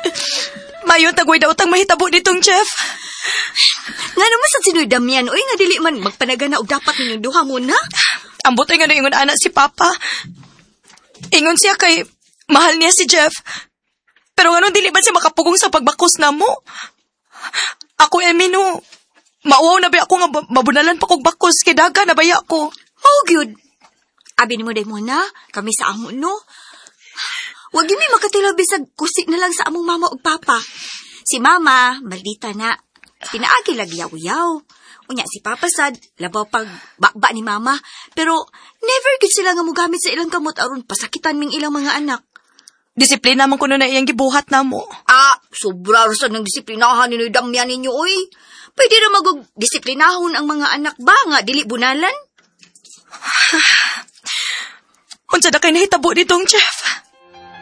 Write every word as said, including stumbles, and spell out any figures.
Mayon tagoy daw tang mahitabo nitong Jeff. Nga naman sa sinoy Damian, oy nga dili man magpanagana og dapat ninyong duha muna. Ambot ay nga na ingon anak si Papa. Ingon siya kay mahal niya si Jeff. Pero nga nung dili ba siya makapugong sa pagbakos na mo? Ako, Emino, mauwaw na ba ako nga mabunalan pa kong bakos kay daga na baya ko. Oh, good. Abi ni mo day muna, kami sa amo, no? Wag yun may makatilabi sa kusik na lang sa among mama o papa. Si mama, maldita na. Pinaagi lagi yaw-yaw. Unya si Papa sad, labaw pag bakba ni mama. Pero never gid sila nga mogamit sa ilang kamot aron pasakitan ming ilang mga anak. Disiplina man kuno na iyang gibuhat na mo. Ah, sobra ra sa nang disiplinahan ni Damian ninyo, oy. Pwede ra mag-disiplinahon ang mga anak ba nga dili bunalan? Unsa da kay nahitabo nitong Jeff?